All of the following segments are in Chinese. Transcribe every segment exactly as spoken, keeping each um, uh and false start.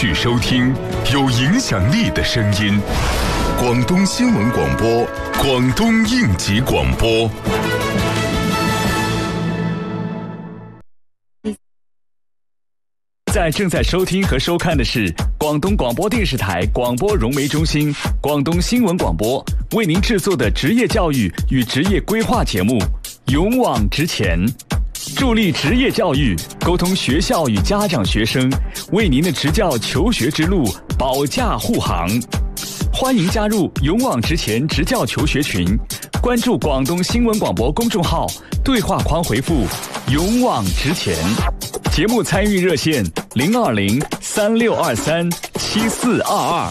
续收听有影响力的声音。广东新闻广播，广东应急广播。 在正在收听和收看的是广东广播电视台广播融媒中心、广东新闻广播为您制作的职业教育与职业规划节目《勇往直前》，助力职业教育，沟通学校与家长学生，为您的职教求学之路保驾护航。欢迎加入勇往直前职教求学群，关注广东新闻广播公众号，对话框回复勇往直前。节目参与热线零二零三六二三七四二二。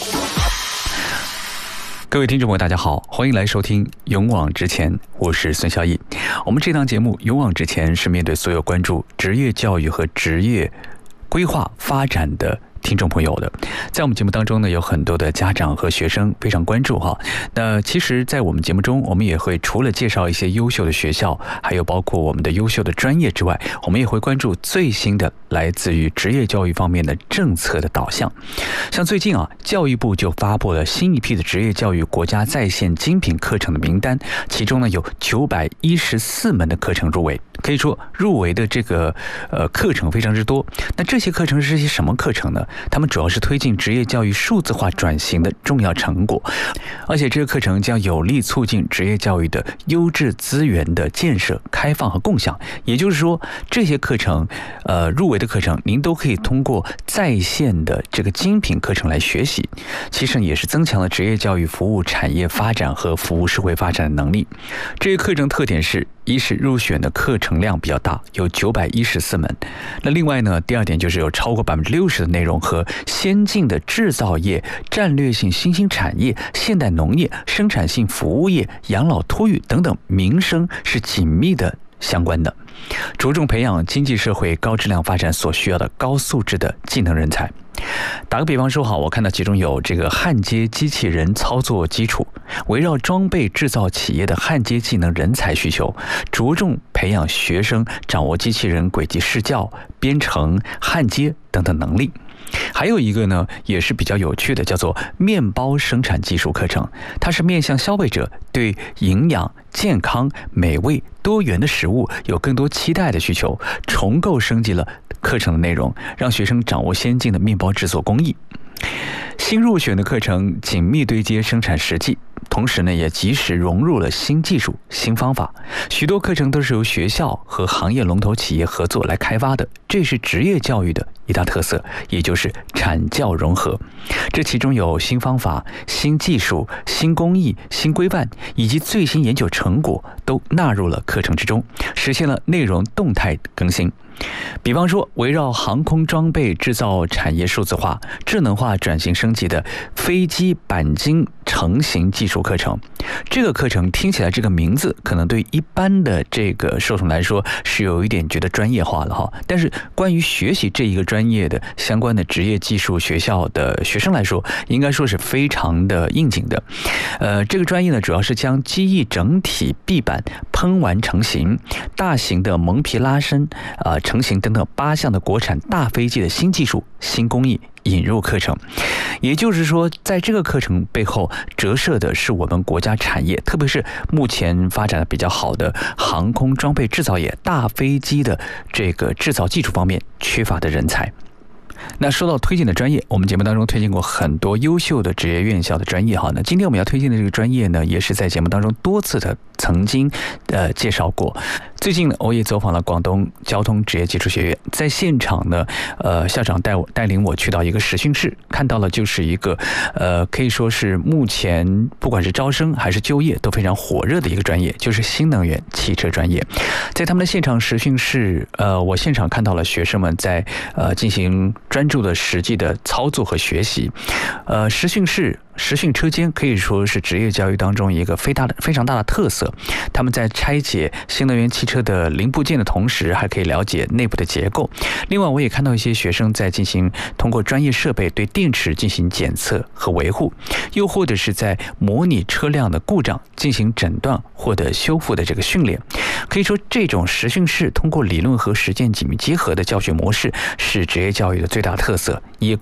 各位听众朋友大家好，欢迎来收听勇往直前，我是孙孝义。我们这档节目勇往直前是面对所有关注职业教育和职业规划发展的听众朋友的。在我们节目当中呢，有很多的家长和学生非常关注哈。那其实在我们节目中，我们也会除了介绍一些优秀的学校，还有包括我们的优秀的专业之外，我们也会关注最新的来自于职业教育方面的政策的导向。像最近啊，教育部就发布了新一批的职业教育国家在线精品课程的名单，其中呢有九百一十四门的课程入围，可以说入围的这个呃课程非常之多。那这些课程是些什么课程呢？他们主要是推进职业教育数字化转型的重要成果，而且这个课程将有力促进职业教育的优质资源的建设、开放和共享。也就是说，这些课程，呃，入围的课程，您都可以通过在线的这个精品课程来学习，其实也是增强了职业教育服务产业发展和服务社会发展的能力。这些课程特点是：一是入选的课程量比较大，有九百一十四门。那另外呢，第二点就是有超过百分之六十的内容和先进的制造业、战略性新兴产业、现代农业、生产性服务业、养老托育等等民生是紧密的相关的，着重培养经济社会高质量发展所需要的高素质的技能人才。打个比方说好，我看到其中有这个焊接机器人操作基础，围绕装备制造企业的焊接技能人才需求，着重培养学生掌握机器人轨迹试教、编程、焊接等等能力。还有一个呢，也是比较有趣的，叫做面包生产技术课程，它是面向消费者对营养、健康、美味、多元的食物有更多期待的需求，重构升级了课程的内容，让学生掌握先进的面包制作工艺。新入选的课程紧密对接生产实际，同时呢，也及时融入了新技术、新方法。许多课程都是由学校和行业龙头企业合作来开发的，这是职业教育的一大特色，也就是产教融合。这其中有新方法、新技术、新工艺、新规范以及最新研究成果都纳入了课程之中，实现了内容动态更新。比方说，围绕航空装备制造产业数字化、智能化转型升级的飞机钣金成型技术课程，这个课程听起来这个名字可能对一般的这个受众来说是有一点觉得专业化了哈，但是关于学习这一个专业的相关的职业技术学校的学生来说，应该说是非常的应景的。呃，这个专业呢，主要是将机翼整体壁板喷完成型、大型的蒙皮拉伸、呃成型等等八项的国产大飞机的新技术、新工艺引入课程。也就是说，在这个课程背后折射的是我们国家产业，特别是目前发展的比较好的航空装备制造业、大飞机的这个制造技术方面缺乏的人才。那说到推荐的专业，我们节目当中推荐过很多优秀的职业院校的专业哈。那今天我们要推荐的这个专业呢，也是在节目当中多次的曾经呃介绍过。最近呢，我也走访了广东交通职业技术学院，在现场呢，呃，校长带我带领我去到一个实训室，看到了就是一个呃，可以说是目前不管是招生还是就业都非常火热的一个专业，就是新能源汽车专业。在他们的现场实训室，呃，我现场看到了学生们在呃进行专注的实际的操作和学习，呃，实训室。实训车间可以说是职业教育当中一个非大的非常大的特色。他们在拆解新能源汽车的零部件的同时，还可以了解内部的结构。另外，我也看到一些学生在进行通过专业设备对电池进行检测和维护，又或者是在模拟车辆的故障进行诊断或者修复的这个训练。可以说，这种实训室通过理论和实践紧密结合的教学模式，是职业教育的最大特色，也